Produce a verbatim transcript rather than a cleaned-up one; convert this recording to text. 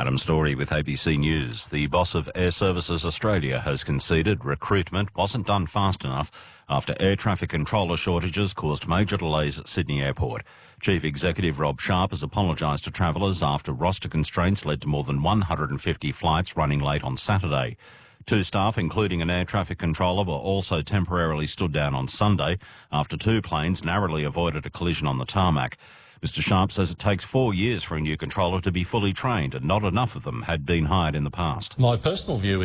Adam Story with A B C News. The boss of Air Services Australia has conceded recruitment wasn't done fast enough after air traffic controller shortages caused major delays at Sydney Airport. Chief Executive Rob Sharp has apologised to travellers after roster constraints led to more than one hundred fifty flights running late on Saturday. Two staff, including an air traffic controller, were also temporarily stood down on Sunday after two planes narrowly avoided a collision on the tarmac. Mister Sharp says it takes four years for a new controller to be fully trained and not enough of them had been hired in the past. My personal view